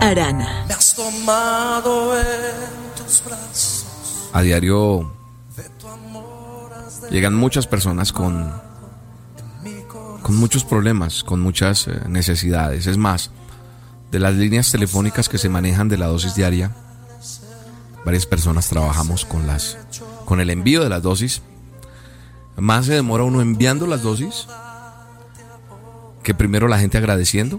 Arana. Me has tomado en tus brazos. A diario llegan muchas personas con muchos problemas, con muchas necesidades. Es más, de las líneas telefónicas que se manejan de la dosis diaria, varias personas trabajamos con el envío de las dosis. Más se demora uno enviando las dosis que primero la gente agradeciendo,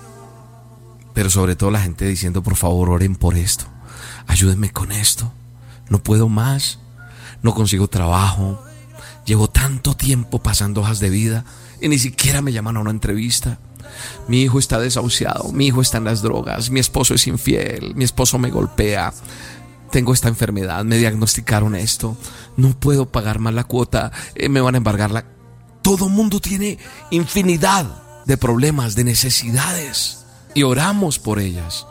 pero sobre todo la gente diciendo: por favor, oren por esto, ayúdenme con esto, no puedo más, no consigo trabajo, llevo tanto tiempo pasando hojas de vida y ni siquiera me llaman a una entrevista. Mi hijo está desahuciado, mi hijo está en las drogas, mi esposo es infiel, mi esposo me golpea, tengo esta enfermedad, me diagnosticaron esto, no puedo pagar más la cuota, me van a embargar la... Todo mundo tiene infinidad de problemas, de necesidades, y oramos por ellas.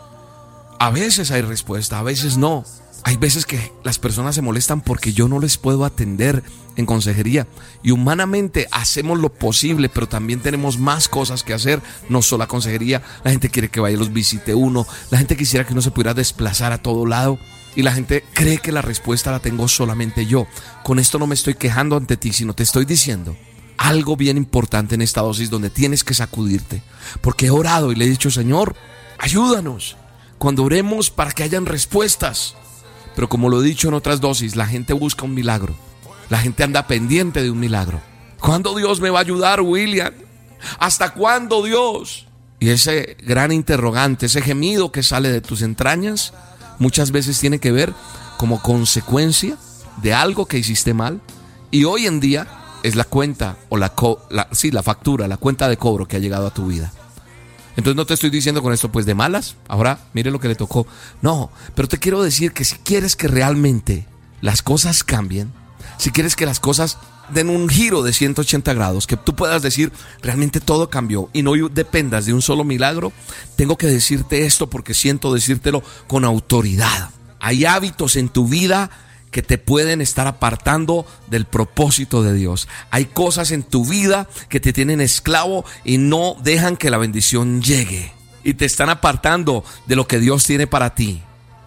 A veces hay respuesta, a veces no. Hay veces que las personas se molestan porque yo no les puedo atender en consejería, y humanamente hacemos lo posible, pero también tenemos más cosas que hacer, no solo la consejería. La gente quiere que vaya y los visite uno, la gente quisiera que uno se pudiera desplazar a todo lado, y la gente cree que la respuesta la tengo solamente yo. Con esto no me estoy quejando ante ti, sino te estoy diciendo algo bien importante en esta dosis donde tienes que sacudirte, porque he orado y le he dicho: Señor, ayúdanos cuando oremos para que hayan respuestas. Pero como lo he dicho en otras dosis, la gente busca un milagro, la gente anda pendiente de un milagro. ¿Cuándo Dios me va a ayudar, William? ¿Hasta cuándo, Dios? Y ese gran interrogante, ese gemido que sale de tus entrañas, muchas veces tiene que ver como consecuencia de algo que hiciste mal, y hoy en día es la cuenta o la factura, la cuenta de cobro que ha llegado a tu vida. Entonces no te estoy diciendo con esto pues de malas, ahora mire lo que le tocó. No, pero te quiero decir que si quieres que realmente las cosas cambien, si quieres que las cosas den un giro de 180 grados, que tú puedas decir realmente todo cambió y no dependas de un solo milagro, tengo que decirte esto porque siento decírtelo con autoridad. Hay hábitos en tu vida que te pueden estar apartando del propósito de Dios. Hay cosas en tu vida que te tienen esclavo y no dejan que la bendición llegue, y te están apartando de lo que Dios tiene para ti.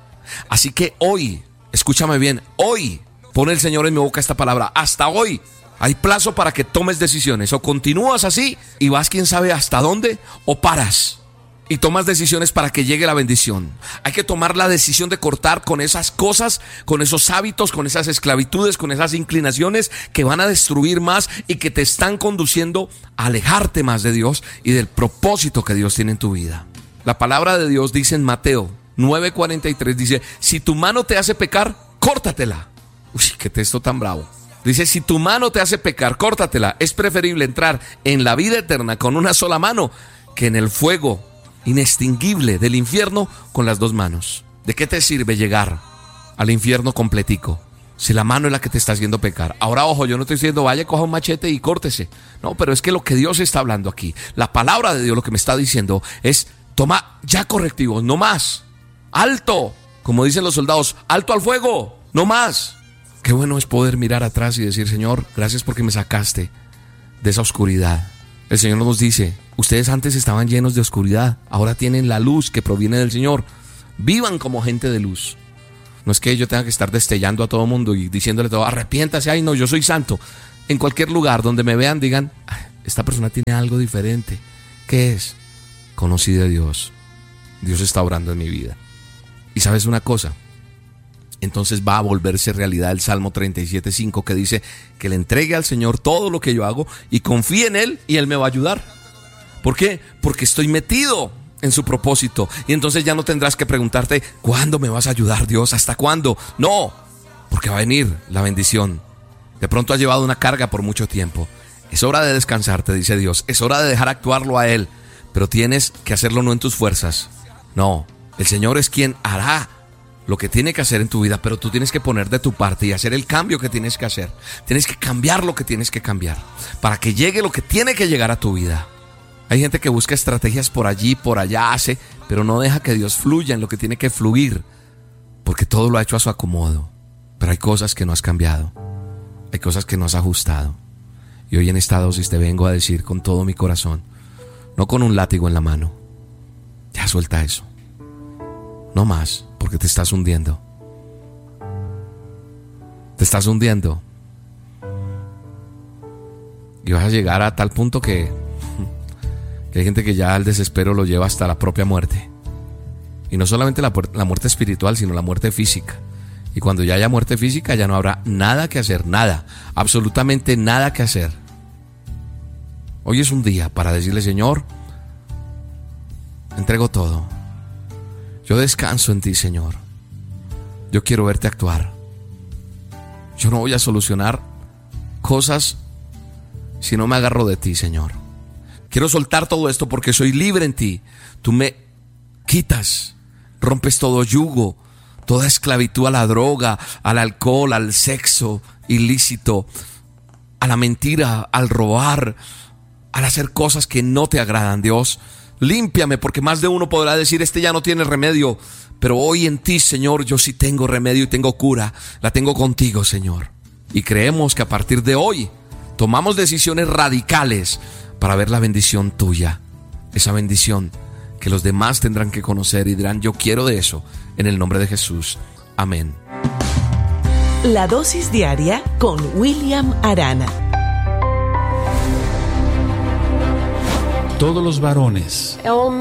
Así que hoy, escúchame bien, hoy pone el Señor en mi boca esta palabra: hasta hoy hay plazo para que tomes decisiones. O continúas así y vas quién sabe hasta dónde, o paras y tomas decisiones para que llegue la bendición. Hay que tomar la decisión de cortar con esas cosas, con esos hábitos, con esas esclavitudes, con esas inclinaciones que van a destruir más y que te están conduciendo a alejarte más de Dios y del propósito que Dios tiene en tu vida. La palabra de Dios dice en Mateo 9:43, dice: si tu mano te hace pecar, córtatela. Uy, qué texto tan bravo. Dice: si tu mano te hace pecar, córtatela. Es preferible entrar en la vida eterna con una sola mano que en el fuego inextinguible del infierno con las dos manos. ¿De qué te sirve llegar al infierno completico si la mano es la que te está haciendo pecar? Ahora, ojo, yo no estoy diciendo vaya, coja un machete y córtese. No, pero es que lo que Dios está hablando aquí, la palabra de Dios lo que me está diciendo es: toma ya correctivos, no más. Alto, como dicen los soldados, alto al fuego, no más. Qué bueno es poder mirar atrás y decir: Señor, gracias porque me sacaste de esa oscuridad. El Señor nos dice: ustedes antes estaban llenos de oscuridad, ahora tienen la luz que proviene del Señor. Vivan como gente de luz. No es que yo tenga que estar destellando a todo mundo y diciéndole todo: arrepiéntase, ay no, yo soy santo. En cualquier lugar donde me vean digan: esta persona tiene algo diferente. ¿Qué es? Conocí de Dios. Dios está obrando en mi vida. Y sabes una cosa, entonces va a volverse realidad el Salmo 37:5, que dice que le entregue al Señor todo lo que yo hago y confíe en Él y Él me va a ayudar. ¿Por qué? Porque estoy metido en su propósito, y entonces ya no tendrás que preguntarte: ¿cuándo me vas a ayudar, Dios? ¿Hasta cuándo? No, porque va a venir la bendición. De pronto has llevado una carga por mucho tiempo. Es hora de descansar, te dice Dios. Es hora de dejar actuarlo a Él, pero tienes que hacerlo no en tus fuerzas. No, el Señor es quien hará lo que tiene que hacer en tu vida, pero tú tienes que poner de tu parte y hacer el cambio que tienes que hacer. Tienes que cambiar lo que tienes que cambiar para que llegue lo que tiene que llegar a tu vida. Hay gente que busca estrategias por allí, por allá, hace, pero no deja que Dios fluya en lo que tiene que fluir, porque todo lo ha hecho a su acomodo. Pero hay cosas que no has cambiado, hay cosas que no has ajustado. Y hoy en esta dosis te vengo a decir con todo mi corazón, no con un látigo en la mano: ya suelta eso. No más, porque te estás hundiendo. Te estás hundiendo. Y vas a llegar a tal punto que hay gente que ya el desespero lo lleva hasta la propia muerte. Y no solamente la muerte espiritual, sino la muerte física. Y cuando ya haya muerte física, ya no habrá nada que hacer, nada, absolutamente nada que hacer. Hoy es un día para decirle: Señor, entrego todo. Yo descanso en ti, Señor. Yo quiero verte actuar. Yo no voy a solucionar cosas si no me agarro de ti, Señor. Quiero soltar todo esto porque soy libre en ti. Tú me quitas, rompes todo yugo, toda esclavitud a la droga, al alcohol, al sexo ilícito, a la mentira, al robar, al hacer cosas que no te agradan. Dios, límpiame, porque más de uno podrá decir: este ya no tiene remedio. Pero hoy en ti, Señor, yo sí tengo remedio y tengo cura. La tengo contigo, Señor. Y creemos que a partir de hoy tomamos decisiones radicales para ver la bendición tuya. Esa bendición que los demás tendrán que conocer y dirán: yo quiero de eso, en el nombre de Jesús. Amén. La dosis diaria con William Arana. Todos los varones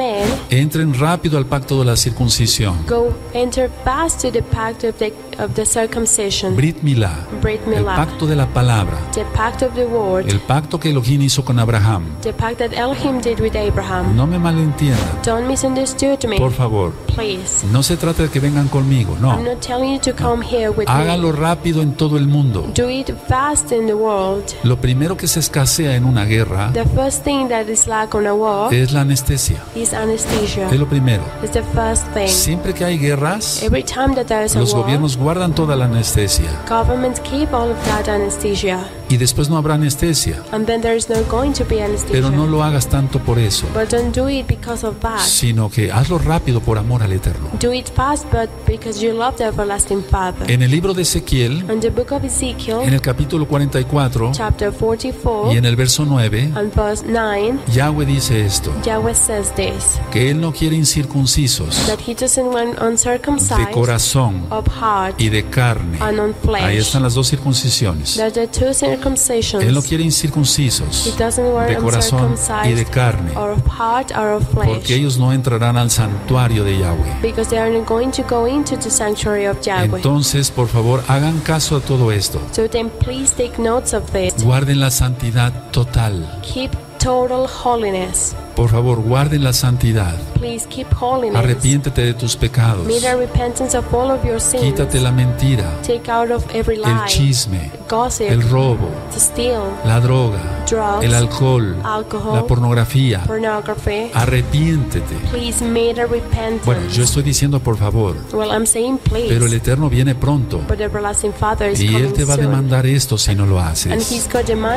entren rápido al pacto de la circuncisión. Enter fast to the pact of the circumcision. Brit Milá, el pacto de la palabra, the pact of the word, el pacto que Elohim hizo con Abraham. the pact that Elohim did with Abraham. No me malentiendan, Don't misunderstand me. por favor. Please. No se trata de que vengan conmigo, no. I'm not telling you to come here with Hágalo me. rápido en todo el mundo. Do it fast in the world. Lo primero que se escasea en una guerra The first thing that is lack on a war es la anestesia. is anesthesia. Es lo primero. It's the first thing. Siempre que hay guerras, Every time that there is a los war, gobiernos guardan toda la anestesia governments keep all of that anesthesia. y después no habrá anestesia. And then there is no going to be anesthesia. Pero no lo hagas tanto por eso, But don't do it because of that. sino que hazlo rápido por amor al Eterno. Do it fast, but because you love the everlasting Father. En el libro de Ezequiel, In the book of Ezekiel, en el capítulo 44 chapter 44, y en el verso 9, and verse 9, Yahweh dice esto, Yahweh says this, que Él no quiere incircuncisos that He doesn't want de uncircumcised corazón of heart y de carne. and on Ahí flesh. están las dos circuncisiones. That the two circumcisions, Él no quiere incircuncisos He doesn't want de corazón y de uncircumcised carne, or of heart or of flesh, porque ellos no entrarán al santuario de Yahweh. because they are not going to go into the sanctuary of Yahweh. Entonces, por favor, hagan caso a todo esto. So then please take notes of this. Guarden la santidad total. Keep total holiness. Por favor, guarden la santidad. Please keep holiness. Arrepiéntete de tus pecados. Make a repentance of all of your sins. Quítate la mentira, Take out of every el lie, chisme, gossip, el robo, to steal, la droga, drugs, el alcohol, alcohol, la pornografía. pornography. Arrepiéntete. Please make a repentance. Bueno, yo estoy diciendo por favor, Well, I'm saying please. pero el Eterno viene pronto But the everlasting Father is y coming Él te va a soon. demandar esto si no lo And haces. He's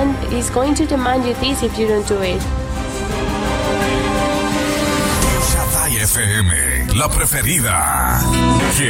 going to demand you this if you don't do it. Shaddai FM, la preferida.